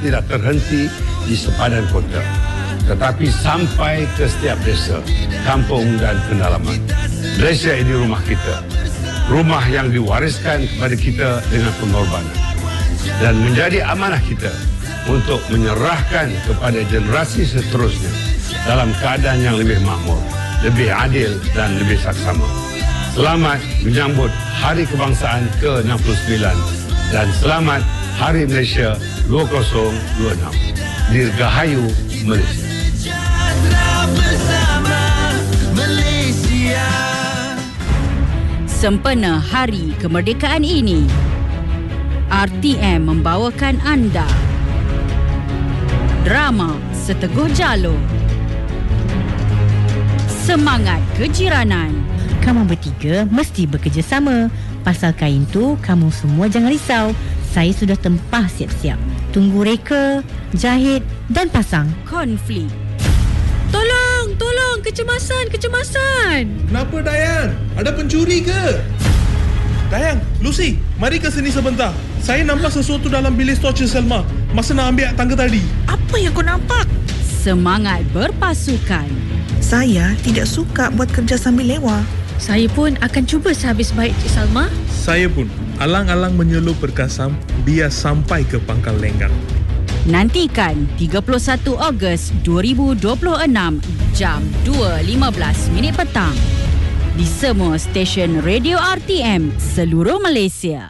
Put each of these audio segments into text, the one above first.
tidak terhenti di sepadan kota, tetapi sampai ke setiap desa, kampung dan pedalaman. Malaysia ini rumah kita, rumah yang diwariskan kepada kita dengan pengorbanan, dan menjadi amanah kita untuk menyerahkan kepada generasi seterusnya dalam keadaan yang lebih makmur, lebih adil dan lebih saksama. Selamat menyambut Hari Kebangsaan ke-69 dan selamat Hari Malaysia 2026. Dirgahayu Malaysia. Sempena Hari Kemerdekaan ini, RTM membawakan anda drama Seteguh Jalur, Semangat Kejiranan. Kamu bertiga mesti bekerjasama. Pasal kain tu, kamu semua jangan risau. Saya sudah tempah siap-siap. Tunggu reka, jahit dan pasang. Konflik. Tolong, kecemasan. Kenapa Dayang? Ada pencuri ke? Dayang, Lucy, mari ke sini sebentar. Saya nampak sesuatu dalam bilik stor Cik Selma masa nak ambil tangga tadi. Apa yang kau nampak? Semangat berpasukan. Saya tidak suka buat kerja sambil lewa. Saya pun akan cuba sehabis baik Cik Salma. Saya pun alang-alang menyelup berkasam biar sampai ke Pangkal Lenggang. Nantikan 31 Ogos 2026 jam 2.15 petang di semua stesen radio RTM seluruh Malaysia.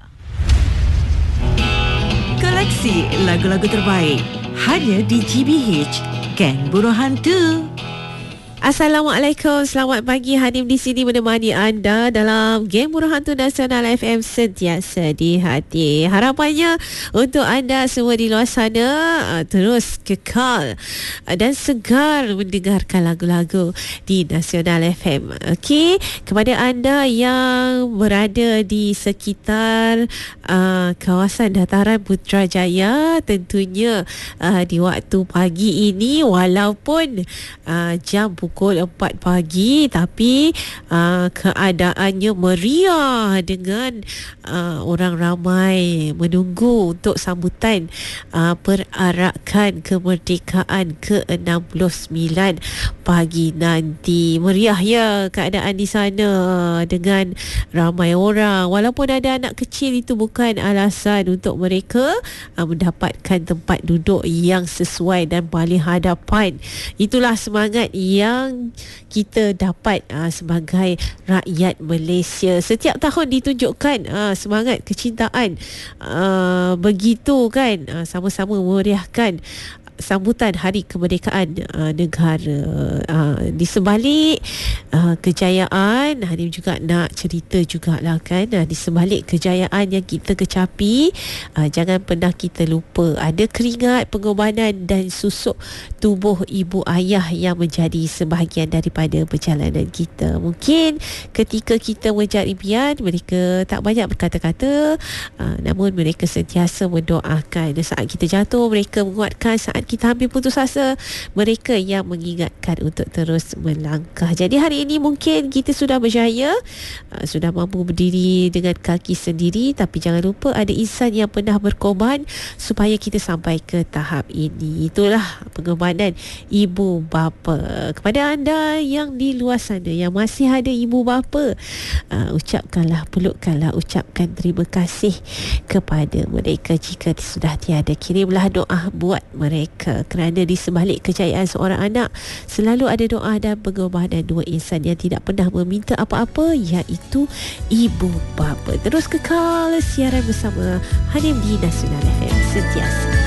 Koleksi lagu-lagu terbaik hanya di GBH, Geng Buruh Hantu. Assalamualaikum, selamat pagi. Hanim di sini menemani anda dalam Geng Buruh Hantu Nasional FM sentiasa di hati. Harapannya untuk anda semua di luar sana terus kekal dan segar mendengarkan lagu-lagu di Nasional FM. Okey, kepada anda yang berada di sekitar kawasan dataran Putrajaya, tentunya di waktu pagi ini walaupun jam pukul 4 pagi tapi keadaannya meriah dengan orang ramai menunggu untuk sambutan perarakan kemerdekaan ke-69 pagi nanti. Meriah ya keadaan di sana dengan ramai orang. Walaupun ada anak kecil, itu bukan alasan untuk mereka mendapatkan tempat duduk yang sesuai dan paling hadapan. Itulah semangat yang kita dapat sebagai rakyat Malaysia. Setiap tahun ditunjukkan semangat kecintaan begitu kan, sama-sama memeriahkan sambutan Hari Kemerdekaan negara. Di sebalik kejayaan, Hanim juga nak cerita jugalah kan, di sebalik kejayaan yang kita kecapi, jangan pernah kita lupa ada keringat, pengorbanan dan susuk tubuh ibu ayah yang menjadi sebahagian daripada perjalanan kita. Mungkin ketika kita mengejar impian, mereka tak banyak berkata-kata, namun mereka sentiasa mendoakan. Saat kita jatuh, mereka menguatkan. Saat kita ambil putus asa, mereka yang mengingatkan untuk terus melangkah. Jadi hari ini mungkin kita sudah berjaya, sudah mampu berdiri dengan kaki sendiri, tapi jangan lupa ada insan yang pernah berkorban supaya kita sampai ke tahap ini. Itulah pengorbanan ibu bapa. Kepada anda yang di luar sana yang masih ada ibu bapa, ucapkanlah, pelukkanlah, ucapkan terima kasih kepada mereka. Jika sudah tiada, kirimlah doa buat mereka, kerana di sebalik kejayaan seorang anak selalu ada doa dan pengorbanan dua insan yang tidak pernah meminta apa-apa, iaitu ibu bapa. Terus kekal siaran bersama Hanim di Nasional FM sentiasa.